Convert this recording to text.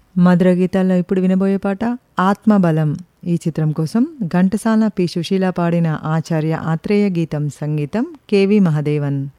మధుర గీతాల్లో ఇప్పుడు వినబోయే పాట ఆత్మబలం. ఈ చిత్రం కోసం ఘంటసాల పి. సుశీల పాడిన ఆచార్య ఆత్రేయ గీతం సంగీతం కెవి మహదేవన్.